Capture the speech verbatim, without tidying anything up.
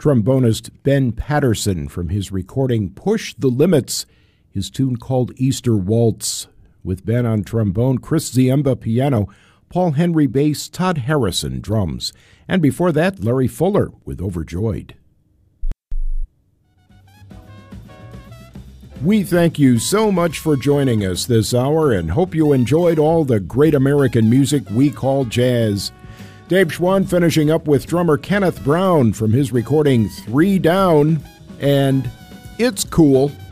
trombonist Ben Patterson from his recording Push the Limits, his tune called Easter Waltz. With Ben on trombone, Chris Ziemba piano, Paul Henry bass, Todd Harrison drums, and before that, Larry Fuller with Overjoyed. We thank you so much for joining us this hour and hope you enjoyed all the great American music we call jazz. Dave Schwann finishing up with drummer Kenneth Brown from his recording Three Down and It's Cool.